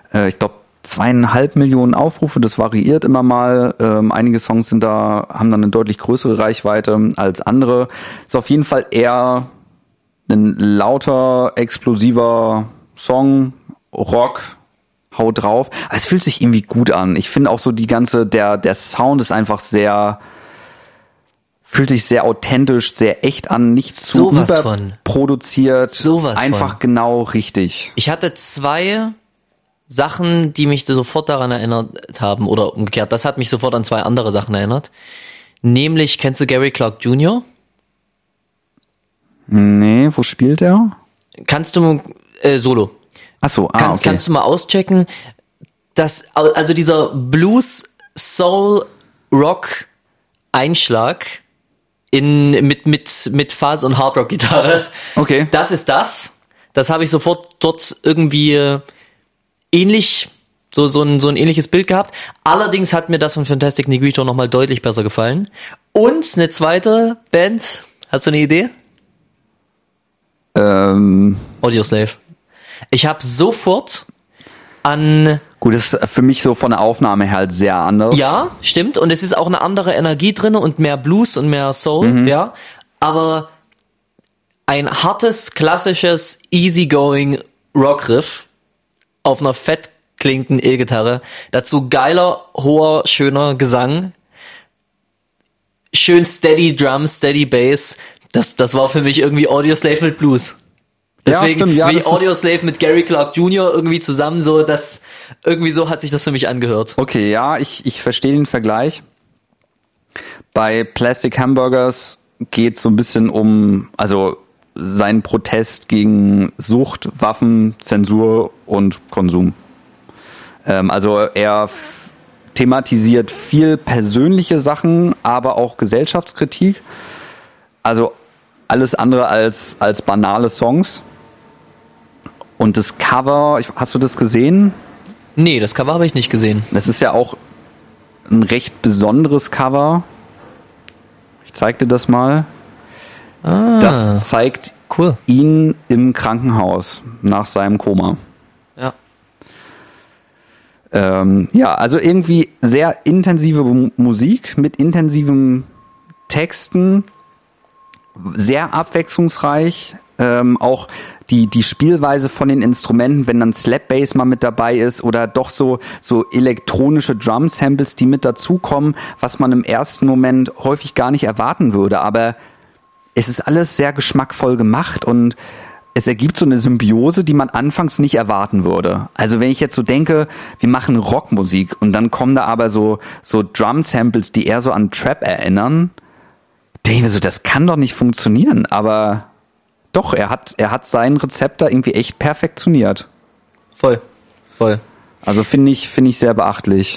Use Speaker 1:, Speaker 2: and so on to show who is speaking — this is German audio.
Speaker 1: ich glaube, 2,5 Millionen Aufrufe, das variiert immer mal. Einige Songs haben dann eine deutlich größere Reichweite als andere. Ist auf jeden Fall eher ein lauter, explosiver Song, Rock, haut drauf. Aber es fühlt sich irgendwie gut an. Ich finde auch so der Sound ist einfach fühlt sich sehr authentisch, sehr echt an, nichts zu überproduziert. Einfach genau richtig.
Speaker 2: Ich hatte 2 Sachen, die mich sofort daran erinnert haben, oder umgekehrt, das hat mich sofort an 2 andere Sachen erinnert. Nämlich, kennst du Gary Clark Jr.?
Speaker 1: Nee, wo spielt er?
Speaker 2: Kannst du, Solo.
Speaker 1: Ach so, okay.
Speaker 2: Kannst du mal auschecken, also dieser Blues, Soul, Rock Einschlag mit Fuzz und Hard Rock Gitarre.
Speaker 1: Okay.
Speaker 2: Das ist das. Das habe ich sofort dort irgendwie ähnlich, so ein ähnliches Bild gehabt. Allerdings hat mir das von Fantastic Negrito nochmal deutlich besser gefallen. Und eine zweite Band, hast du eine Idee? Audioslave. Ich habe sofort an...
Speaker 1: Gut, das ist für mich so von der Aufnahme her halt sehr anders.
Speaker 2: Ja, stimmt. Und es ist auch eine andere Energie drin und mehr Blues und mehr Soul, ja. Aber ein hartes, klassisches, easygoing Rockriff auf einer fett klingenden E-Gitarre. Dazu geiler, hoher, schöner Gesang. Schön steady Drums, steady Bass. Das war für mich irgendwie Audioslave mit Blues. Deswegen wie Audioslave mit Gary Clark Jr. irgendwie zusammen, so das irgendwie so hat sich das für mich angehört.
Speaker 1: Okay, ja, ich verstehe den Vergleich. Bei Plastic Hamburgers geht es so ein bisschen um, also seinen Protest gegen Sucht, Waffen, Zensur und Konsum. Also er thematisiert viel persönliche Sachen, aber auch Gesellschaftskritik. Also alles andere als banale Songs. Und das Cover, hast du das gesehen?
Speaker 2: Nee, das Cover habe ich nicht gesehen.
Speaker 1: Das ist ja auch ein recht besonderes Cover. Ich zeig dir das mal. Das zeigt ihn im Krankenhaus nach seinem Koma.
Speaker 2: Ja.
Speaker 1: Ja, also irgendwie sehr intensive Musik mit intensiven Texten. Sehr abwechslungsreich, auch die Spielweise von den Instrumenten, wenn dann Slap Bass mal mit dabei ist oder doch so elektronische Drum Samples, die mit dazukommen, was man im ersten Moment häufig gar nicht erwarten würde, aber es ist alles sehr geschmackvoll gemacht und es ergibt so eine Symbiose, die man anfangs nicht erwarten würde. Also wenn ich jetzt so denke, wir machen Rockmusik und dann kommen da aber so Drum Samples, die eher so an Trap erinnern, denke ich mir so, das kann doch nicht funktionieren, aber doch, er hat sein Rezept da irgendwie echt perfektioniert.
Speaker 2: Voll.
Speaker 1: Also finde ich sehr beachtlich.